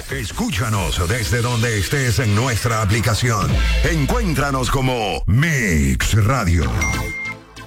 Escúchanos desde donde estés en nuestra aplicación. Encuéntranos como Mix Radio.